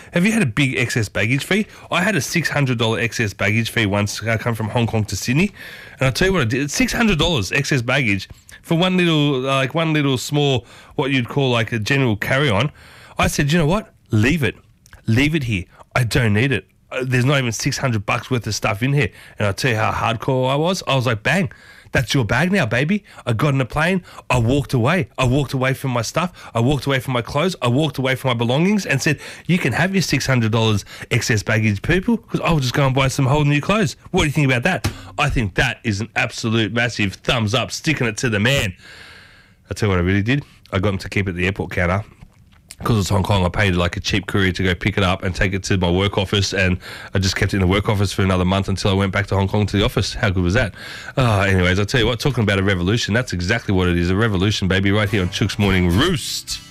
Have you had a big excess baggage fee? I had a $600 excess baggage fee once. I come from Hong Kong to Sydney, and I'll tell you what I did. It's $600 excess baggage for one little small, what you'd call like a general carry-on. I said, you know what? Leave it here. I don't need it. There's not even $600 worth of stuff in here. And I'll tell you how hardcore I was. I was like, bang, that's your bag now, baby. I got on a plane. I walked away. I walked away from my stuff. I walked away from my clothes. I walked away from my belongings and said, you can have your $600 excess baggage, people, because I will just go and buy some whole new clothes. What do you think about that? I think that is an absolute massive thumbs up, sticking it to the man. I'll tell you what I really did. I got him to keep it at the airport counter. Because it's Hong Kong, I paid like a cheap courier to go pick it up and take it to my work office, and I just kept it in the work office for another month until I went back to Hong Kong to the office. How good was that? Anyways, I'll tell you what, talking about a revolution, that's exactly what it is, a revolution, baby, right here on Chook's Morning Roost.